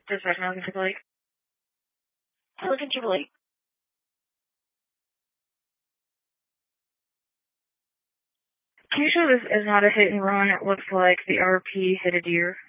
Dispatch Mountain Timberlake. I live in Timberlake. Can you show this is not a hit and run? It looks like the RP hit a deer.